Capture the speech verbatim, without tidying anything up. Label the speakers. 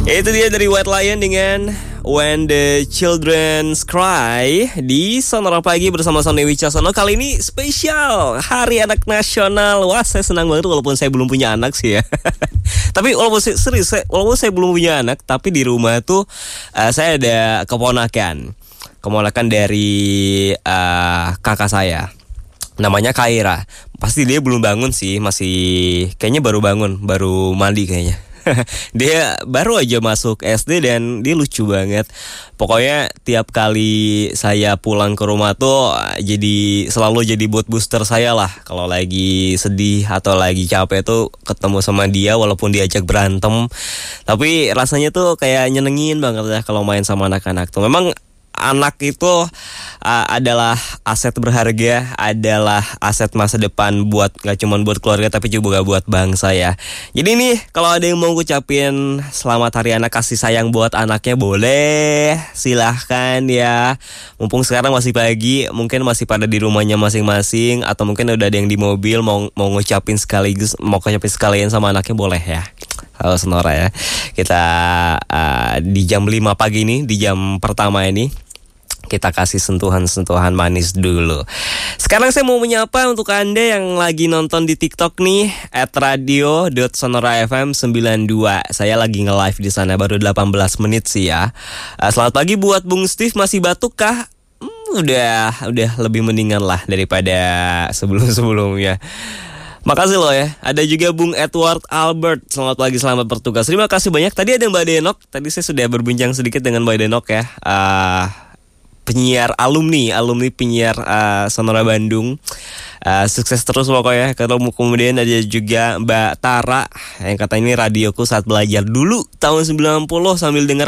Speaker 1: Itu dia dari White Lion dengan When the Children Cry di Sonora Pagi bersama Sony Wicaksono. Kali ini spesial Hari Anak Nasional. Wah, saya senang banget walaupun saya belum punya anak sih ya. Tapi walaupun saya, serius, saya, walaupun saya belum punya anak, tapi di rumah tuh uh, saya ada keponakan. Keponakan dari uh, kakak saya. Namanya Kaira. Pasti dia belum bangun sih, masih kayaknya baru bangun, baru mandi kayaknya. Dia baru aja masuk S D dan dia lucu banget. Pokoknya tiap kali saya pulang ke rumah tuh jadi selalu jadi mood booster saya lah. Kalau lagi sedih atau lagi capek tuh ketemu sama dia walaupun diajak berantem. Tapi rasanya tuh kayak nyenengin banget ya kalau main sama anak-anak tuh. Memang anak itu uh, adalah aset berharga, adalah aset masa depan buat gak cuma buat keluarga tapi juga buat bangsa ya. Jadi nih kalau ada yang mau ngucapin selamat hari anak, kasih sayang buat anaknya, boleh, silahkan ya. Mumpung sekarang masih pagi, mungkin masih pada di rumahnya masing-masing atau mungkin udah ada yang di mobil mau mau ngucapin sekaligus, mau ngucapin sekalian sama anaknya, boleh ya. Halo Sonora ya. Kita uh, di jam lima pagi ini, di jam pertama ini kita kasih sentuhan-sentuhan manis dulu. Sekarang saya mau menyapa untuk Anda yang lagi nonton di TikTok nih at radio dot sonora f m sembilan dua. Saya lagi nge-live di sana baru delapan belas menit sih ya. Uh, selamat pagi buat Bung Steve, masih batuk kah? Hmm, udah udah lebih mendingan lah daripada sebelum-sebelumnya. Makasih loh ya. Ada juga Bung Edward Albert. Selamat pagi, selamat bertugas. Terima kasih banyak. Tadi ada Mbak Denok. Tadi saya sudah berbincang sedikit dengan Mbak Denok ya. Uh, penyiar alumni, alumni penyiar uh, Sonora Bandung. Uh, sukses terus pokoknya. Kemudian ada juga Mbak Tara yang kata ini radioku saat belajar dulu tahun sembilan puluh sambil dengar